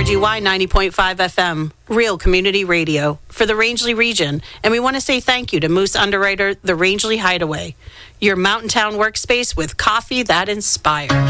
KRGY 90.5 FM, real community radio for the Rangeley region. And we want to say thank you to Moose Underwriter, the Rangeley Hideaway, your mountain town workspace with coffee that inspires.